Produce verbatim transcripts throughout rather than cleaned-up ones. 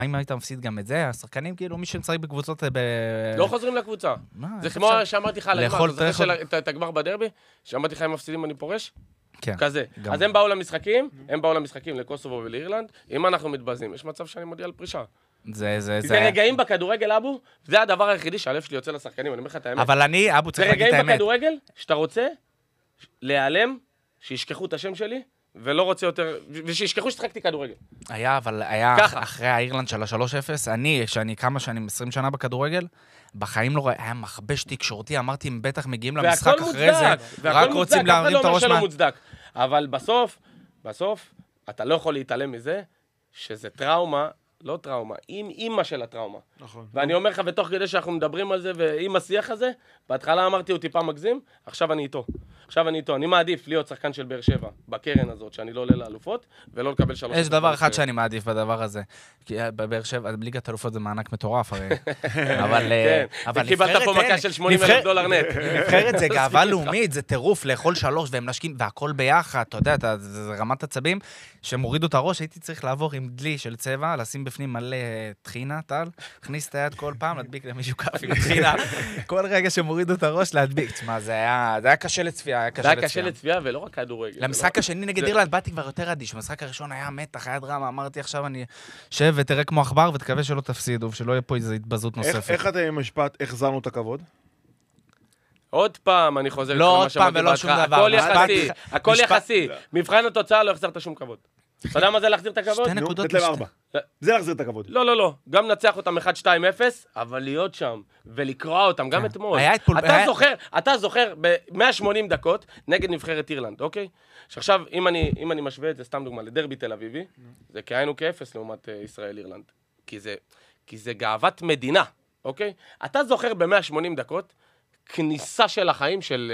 אם היית מפסיד גם את זה, השחקנים כאילו, מי שמשחק בקבוצות... לא חוזרים לקבוצה. זה כמו שאמרתי לך על הגמר, אתה זוכר את הגמר בדרבי? שאמרתי לך, אם מפסידים אני פורש? כן. כזה. אז הם באו למשחקים, הם באו למשחקים לקוסובו ולאירלנד, אם אנחנו מתבזים, יש מצב שאני מודיע על פרישה. זה, זה, זה רגעים בכדורגל, אבו, זה הדבר היחידי שהלב שלי יוצא לשחקנים, אני אומר לך את האמת. אבל אני, אבו, צריך להגיד את האמת. זה רגעים בכדורגל, שאתה רוצה להיעלם, שישכחו את השם שלי, ולא רוצה יותר, ושישכחו ששחקתי כדורגל. היה, אבל היה אחרי האירלנד של ה-שלוש אפס, אני, שאני כמה שנים, עשרים שנה בכדורגל, בחיים לא היה מכבש תקשורתי, אמרתי, הם בטח מגיעים למשחק אחרי זה, רק רוצים להרים את הראש מה... אבל בסוף, בסוף, אתה לא יכול להתעלם מזה, שזה טראומה, לא טראומה, עם אימא של הטראומה. נכון. ואני אומר לך, ותוך כדי שאנחנו מדברים על זה, ועם השיח הזה, בהתחלה אמרתי, הוא טיפה מגזים, עכשיו אני איתו. עכשיו אני איתו. אני מעדיף להיות שחקן של באר שבע, בקרן הזאת, שאני לא עולה לאלופות, ולא לקבל שלוש... יש דבר אחד שאני מעדיף בדבר הזה. כי בבאר שבע, בליגת האלופות זה מענק מטורף, הרי. אבל... כן, קיבלת פה מכה של שמונים אלף דולר נט. נבחרת זה גאווה לאומית, זה טירוף, לאכול שלוש, והם נשקים, והכל ביחד, אתה יודע, זה רמת עצבים, שמורידו את הראש, הייתי צריך לעבור עם דלי של צבע, לשים בפנים מלא תחינה, טל, הכניס את היד כל פעם, להדביק למישהו כף עם תחינה, כל רגע שמורידו את הראש, להדביק. תשמע, זה היה קשה לצפייה, היה קשה לצפייה. זה היה קשה לצפייה, ולא רק כדורגל. למשחק השני נגד אירלנד באתי כבר יותר אדיש, במשחק הראשון היה מתח, היה דרמה, אמרתי עכשיו אני שב ותראה כמו עכבר, ותקווה שלא תפסידו, ושלא יהיה פה איזו התבזות נוספת. איך אתם עם משפט, החזרנו את הכבוד? עוד פעם, אני חוזר לא עוד פעם ולא שום דבר. הכל יחסי, הכל יחסי. מבחן התוצאה לא החזרת שום כבוד. אתה יודע מה זה להחזיר את הכבוד? שתי נקודות. תת להם ארבע. זה להחזיר את הכבוד. לא, לא, לא. גם נצח אותם אחד שתיים אפס, אבל להיות שם ולקרוע אותם, גם אתמול. אתה זוכר, אתה זוכר ב-מאה ושמונים דקות נגד נבחרת אירלנד, אוקיי? שעכשיו, אם אני, אם אני משווה את זה, סתם דוגמה, לדרבי תל אביבי, זה כאיינו כאפס לעומת ישראל אירלנד. כי זה, כי זה גאוות מדינה, אוקיי? אתה זוכר ב-מאה ושמונים דקות, כניסה של החיים של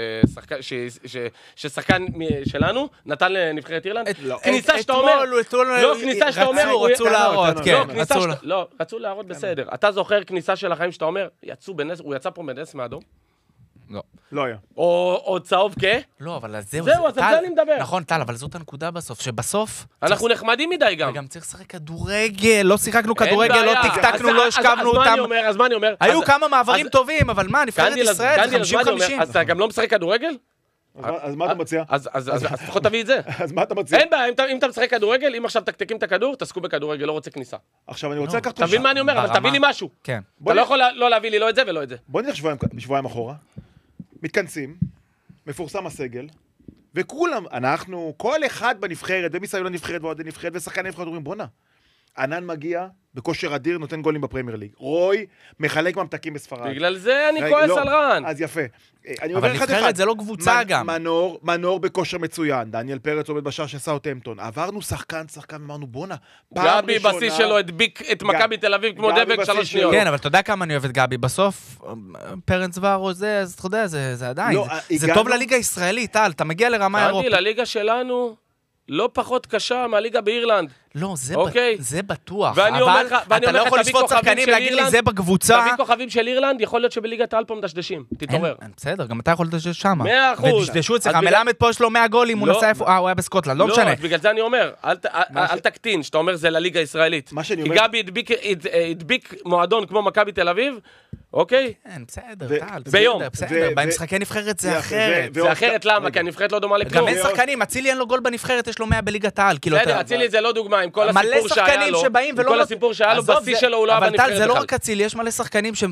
ששחקן שלנו נתן לנבחרת אירלנד. כניסה שאתה אומר... לא, כניסה שאתה אומר... רצו להראות, כן. לא, רצו להראות בסדר. אתה זוכר כניסה של החיים שאתה אומר, הוא יצא פה בנס מאדום? לא. לא היה. או צהוב כ? לא, אבל זהו. זהו, אז על זה אני מדבר. נכון, טל, אבל זאת הנקודה בסוף, שבסוף... אנחנו נחמדים מדי גם. וגם צריך לשחק כדורגל, לא שיחקנו כדורגל, לא תקתקנו, לא השכבנו אותם. אז מה אני אומר? היו כמה מעברים טובים, אבל מה, נבחרת ישראל, חמישים חמישים. אז אתה גם לא משחק כדורגל? אז מה אתה מציע? אז לפחות תביא את זה. אז מה אתה מציע? אין בעיה, אם אתה משחק כדורגל, אם עכשיו תקתקים את הכדור, תעסקו בכדורגל, לא רוצה כניסה. עכשיו אני רוצה לקחת... תבין מה אני אומר, אבל תביא לי משהו. כן. אתה לא יכול לא להביא לי לא את זה ולא את זה. בוא נלך שבועיים אחורה. מתכנסים, מפורסם הסגל, וכולם, אנחנו, כל אחד בנבחרת, ומסביב לנבחרת ועוד נבחרת, ושחקן נבחרת, אומרים, בונה, ענן מגיע, בכושר אדיר, נותן גולים בפרמייר ליג. רוי, מחלק ממתקים בספרד. בגלל זה אני כועס על רן. אז יפה. אבל נבחרת זה לא קבוצה גם. מנור, מנור בכושר מצוין. דניאל פרץ עומד בשער של סאות'המפטון. עברנו שחקן, שחקן, אמרנו, בונה, פעם גבי בסיס שלו הדביק את מכבי תל אביב כמו דבק שלוש שניות. כן, אבל אתה יודע כמה אני אוהב את גבי. בסוף, פרץ וארו זה, אז אתה יודע, זה עדיין. זה טוב לליגה הישראלית, טל. אתה מגיע לרמה אירופית. לליגה שלנו לא פחות קשה מהליגה באירלנד. לא, זה בטוח. ואני אומר לך, אתה לא יכול לשפוט שחקנים להגיד לי זה בקבוצה. תביא כוכבים של אירלנד, יכול להיות שבליגת האלפו מדשדשים. תתעורר. בסדר, גם אתה יכול לדשדש שם. מאה אחוז. ודשדשו אצלך, מלמד פה יש לו מאה גולים, הוא נסע איפה, אה, הוא היה בסקוטלנד, לא משנה. לא, בגלל זה אני אומר, אל תקטין, שאתה אומר זה לליגה הישראלית. כי גבי הדביק מועדון כמו מכבי תל אביב, אוקיי? כן, בסדר, טל, ביום. בסדר, במשחקי נבחרת זה אחרת. זה אחרת למה? כי הנבחרת לא דומה לכלום. גם אין שחקנים, אצילי אין לו גול בנבחרת, יש לו מאה בליגת העל. בסדר, אצילי זה לא דוגמה, עם כל הסיפור שהיה לו, עם כל הסיפור שהיה לו, בשיא שלו הוא לא היה בנבחרת. אבל טל, זה לא רק אצילי, יש מלא שחקנים שהם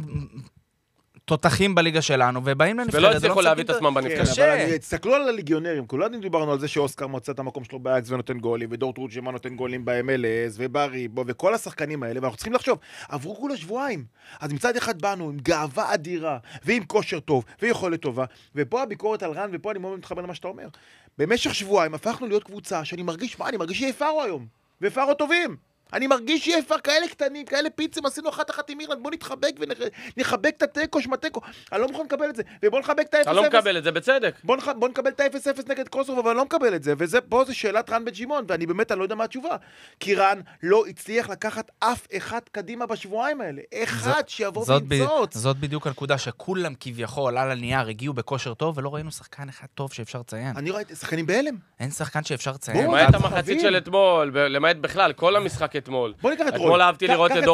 תותחים בליגה שלנו, ובאים לנבחרת. ולא הצליחו להביא את עצמם בנבחרת. אבל תסתכלו על הליגיונרים, כולנו דיברנו על זה שאוסקר מוצא את המקום שלו באייקס ונותן גולים, ודור טרוג'מן נותן גולים ב-אם אל אס, ובריבו, וכל השחקנים האלה, ואנחנו צריכים לחשוב, עברו כולה שבועיים. אז מצד אחד באנו עם גאווה אדירה, ועם כושר טוב, ויכולת טובה, ופה הביקורת על רן, ופה אני מאוד מתחבר למה שאתה אומר. במשך שבועיים הפכנו להיות קבוצה שאני מרגיש, מה, אני מרגיש שיפרו היום, ופרו טובים. אני מרגיש שיפה, כאלה קטנים, כאלה פיצים, עשינו אחת אחת עם אירלנד, בוא נתחבק ונחבק את הטקו, שמטקו, אני לא מוכן לקבל את זה, ובוא נחבק את ה-אפס אפס. אתה לא מקבל את זה, בצדק. בוא, נח... בוא נקבל את ה-אפס אפס נגד קוסובו, אבל אני לא מקבל את זה, ופה זה שאלת רן בג'ימון, ואני באמת, אני לא יודע מה התשובה, כי רן לא הצליח לקחת אף אחד קדימה בשבועיים האלה, אחד שיבוא וימצוץ. זאת בדיוק הנקודה שכולם כביכול על הנייר הגיעו בכושר טוב, ולא ראינו שחקן אחד טוב שאפשר לציין. אני ראיתי שחקנים בהלם. אין שחקן שאפשר לציין. למעט המחצית של אתמול, למעט בכלל, כל המשחק אתמול. בוא ניקח את רוי. אתמול אהבתי לראות את